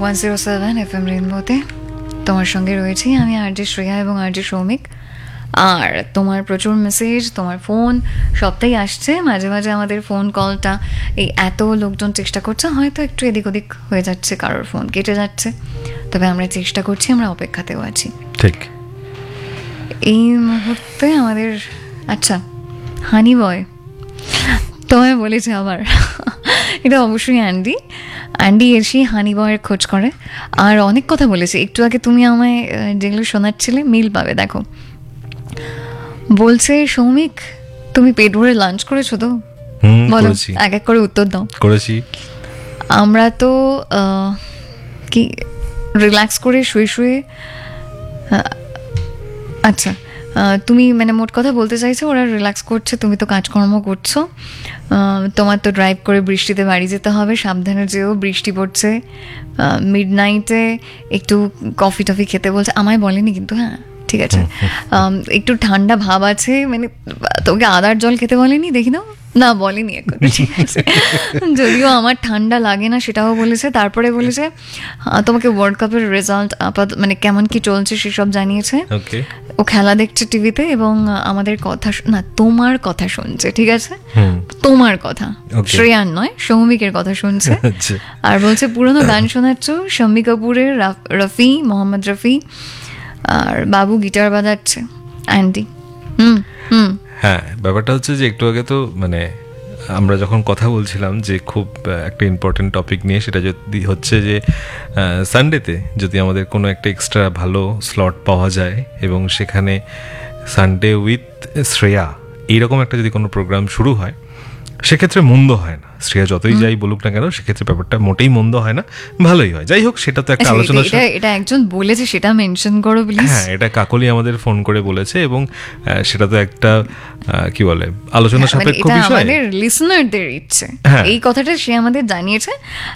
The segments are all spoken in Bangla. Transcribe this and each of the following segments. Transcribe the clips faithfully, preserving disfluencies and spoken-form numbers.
One zero seven F M রেনবোতে তোমার সঙ্গে রয়েছি আমি আরজে শ্রেয়া এবং আরজে সৌমিক। আর তোমার প্রচুর মেসেজ, তোমার ফোন সবটাই আসছে। মাঝে মাঝে আমাদের ফোন কলটা এই এত লোকজন চেষ্টা করছে, হয়তো একটু এদিক ওদিক হয়ে যাচ্ছে, কারোর ফোন কেটে যাচ্ছে, তবে আমরা চেষ্টা করছি, আমরা অপেক্ষাতেও আছি। ঠিক এই মুহূর্তে আমাদের আচ্ছা হানি বয় তোমায় বলেছে আবার এটা অবশ্যই অ্যান্ডি অ্যান্ডি এসে হানি বয়ের খোঁজ করে আর অনেক কথা বলেছে। একটু আগে তুমি আমায় যেগুলো শোনাচ্ছিলে মিল পাবে, দেখো বলছে সৌমিক তুমি পেট ভরে লাঞ্চ করেছো তো? বলো, এক এক করে উত্তর দাও। করেছি। আমরা তো কি রিল্যাক্স করে শুয়ে শুয়ে, আচ্ছা তুমি মানে মোট কথা বলতে চাইছো ওরা রিল্যাক্স করছে, তুমি তো কাজকর্ম করছো, তোমার তো ড্রাইভ করে বৃষ্টিতে বাড়ি যেতে হবে, সাবধানে যেও, বৃষ্টি পড়ছে, মিড নাইটে একটু কফি টফি খেতে বলছে, আমায় বলেনি কিন্তু, হ্যাঁ ঠিক আছে, একটু ঠান্ডা ভাব আছে, মানে তোকে আদার জল খেতে বলেনি, দেখি নাও, না বলেনি এখন, ঠিক আছে, যদিও আমার ঠান্ডা লাগে না সেটাও বলেছে। তারপরে বলেছে তোমাকে ওয়ার্ল্ড কাপের রেজাল্ট মানে কেমন কি চলছে সেসব জানিয়েছে, ও খেলা দেখছে টিভিতে এবং আমাদের কথা না তোমার কথা শুনছে, ঠিক আছে, তোমার কথা, শ্রেয়ার নয় সৌমিকের কথা শুনছে। আর বলছে পুরোনো গান শোনাচ্ছ, শম্মি কাপুরের, রফি, মোহাম্মদ রফি, আর বাবু গিটার বাজাচ্ছে, অ্যান্ডি। হুম হুম হ্যাঁ, ব্যাপারটা হচ্ছে যে একটু আগে তো মানে আমরা যখন কথা বলছিলাম যে খুব একটা ইম্পর্টেন্ট টপিক নিয়ে, সেটা যদি হচ্ছে যে সানডেতে যদি আমাদের কোনো একটা এক্সট্রা ভালো স্লট পাওয়া যায় এবং সেখানে সানডে উইথ শ্রেয়া এইরকম একটা যদি কোনো প্রোগ্রাম শুরু হয়, সেক্ষেত্রে মন্দ হয় না। শ্রেয়া যতই যাই বলুক না কেন, সেক্ষেত্রে ব্যাপারটা মোটেই মন্দ হয় না, ভালোই হয়। যাই হোক, সেটা তো একটা আলোচনা, এটা একজন বলেছে, সেটা মেনশন করো প্লিজ। হ্যাঁ, এটা কাকলি আমাদের ফোন করে বলেছে এবং সেটা তো একটা কি বলে আলোচনা সাপেক্ষ বিষয়, আমাদের লিসনারদের ইচ্ছে, এই কথাটা সে আমাদের জানিয়েছে,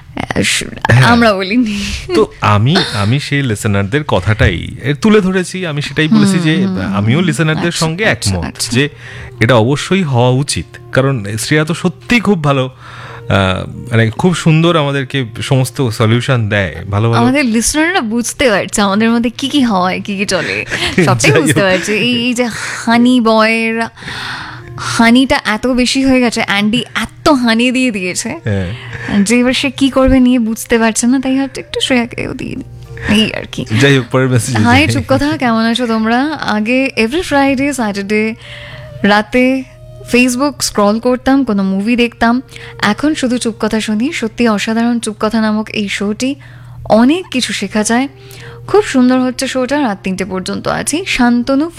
আমরা বলিনি। তো আমি আমি সেই লিসনারদের কথাটাই তুলে ধরেছি, আমি সেটাই বলেছি যে আমিও লিসনারদের সঙ্গে একমত যে এটা অবশ্যই হওয়া উচিত, কারণ শ্রেয়া তো সত্যি খুব ভালো, মানে খুব সুন্দর আমাদেরকে সমস্ত সলিউশন দেয়, ভালো ভালো। আমাদের লিসনাররা বুঝতে পারছে আমাদের মধ্যে কি কি হয়, কি কি চলে, সবটাই বুঝতে পারছে। এই যে হানি বয়ের হানিটা এত বেশি হয়ে গেছে, অ্যান্ডি এত হানি দিয়ে দিয়েছে যে এবার সে কি করবে নিয়ে বুঝতে পারছে না, তাই হয়তো একটু শ্রেয়াকেও দিয়ে দিই, এই আর কি। যাই হোক, পরের মেসেজ। হাই চুপ কথা, কেমন আছো তোমরা? আগে এভরি ফ্রাইডে স্যাটারডে রাতে ফেসবুক স্ক্রল করতাম, কোনো মুভি দেখতাম, এখন শুধু চুপ কথা শুনি। সত্যি অসাধারণ চুপ কথা নামক এই শোটি, অনেক কিছু শেখা যায়, খুব সুন্দর হচ্ছে শোটা। রাত তিনটে পর্যন্ত আছি। শান্তনু